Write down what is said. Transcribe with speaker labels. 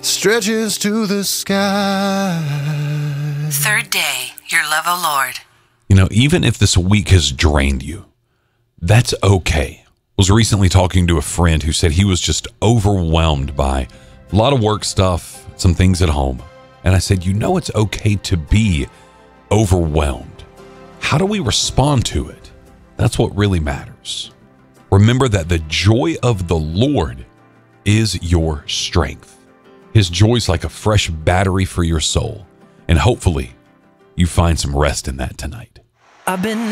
Speaker 1: stretches to the sky.
Speaker 2: Third day, your love, O Lord.
Speaker 3: You know, even if this week has drained you, that's okay. I was recently talking to a friend who said he was just overwhelmed by a lot of work stuff, some things at home. And I said, you know, it's okay to be overwhelmed. How do we respond to it? That's what really matters. Remember that the joy of the Lord is your strength. His joy is like a fresh battery for your soul. And hopefully you find some rest in that tonight.
Speaker 4: I've been